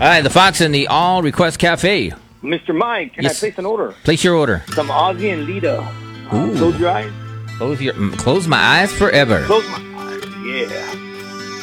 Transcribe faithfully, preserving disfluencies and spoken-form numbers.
right, the Fox and the All Request Cafe. Mister Mike, can Yes. I place an order? Place your order. Some Ozzy and Lita. Uh, Ooh. close your eyes. Close your, mm, close my eyes forever. Close my eyes. Yeah.